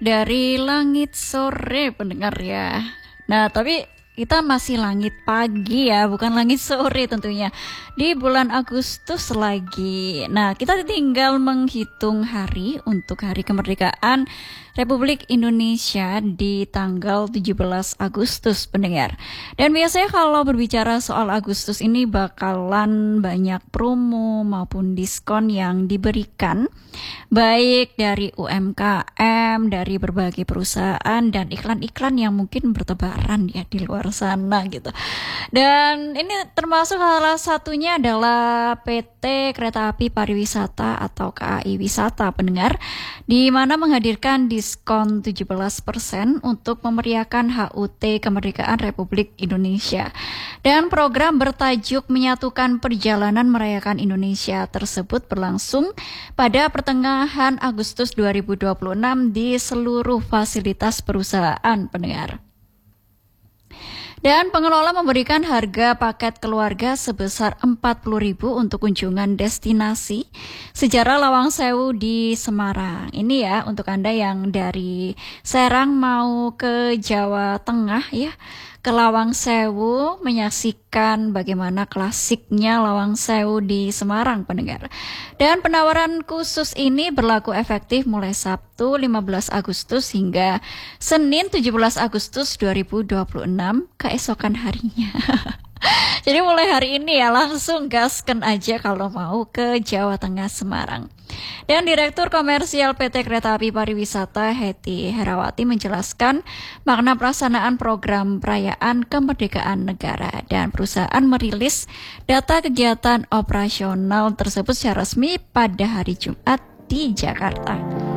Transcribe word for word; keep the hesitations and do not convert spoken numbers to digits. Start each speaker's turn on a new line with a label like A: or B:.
A: dari langit sore pendengar ya. Nah, tapi kita masih langit pagi ya, bukan langit sore tentunya. Di bulan Agustus lagi. Nah, kita tinggal menghitung hari untuk hari kemerdekaan Republik Indonesia di tanggal tujuh belas Agustus pendengar. Dan biasanya kalau berbicara soal Agustus ini bakalan banyak promo maupun diskon yang diberikan, baik dari U M K M, dari berbagai perusahaan dan iklan-iklan yang mungkin bertebaran ya di luar sana gitu. Dan ini termasuk salah satunya adalah P T Kereta Api Pariwisata atau K A I Wisata pendengar, di mana menghadirkan diskon tujuh belas persen untuk memeriahkan H U T Kemerdekaan Republik Indonesia. Dan program bertajuk Menyatukan Perjalanan Merayakan Indonesia tersebut berlangsung pada pertengahan Agustus dua ribu dua puluh enam di seluruh fasilitas perusahaan pendengar. Dan pengelola memberikan harga paket keluarga sebesar empat puluh ribu rupiah untuk kunjungan destinasi sejarah Lawang Sewu di Semarang. Ini ya untuk Anda yang dari Serang mau ke Jawa Tengah ya, ke Lawang Sewu menyaksikan bagaimana klasiknya Lawang Sewu di Semarang pendengar. Dan penawaran khusus ini berlaku efektif mulai Sabtu lima belas Agustus hingga Senin tujuh belas Agustus dua ribu dua puluh enam keesokan harinya. Jadi mulai hari ini ya langsung gasken aja kalau mau ke Jawa Tengah Semarang. Dan Direktur Komersial P T Kereta Api Pariwisata Hetty Herawati menjelaskan makna pelaksanaan program perayaan kemerdekaan negara, dan perusahaan merilis data kegiatan operasional tersebut secara resmi pada hari Jumat di Jakarta.